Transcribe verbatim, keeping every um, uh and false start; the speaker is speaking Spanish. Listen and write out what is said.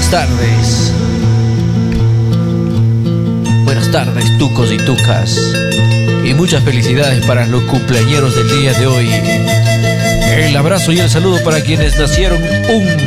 buenas tardes. Buenas tardes, tucos y tucas. Y muchas felicidades para los cumpleañeros del día de hoy. El abrazo y el saludo para quienes nacieron un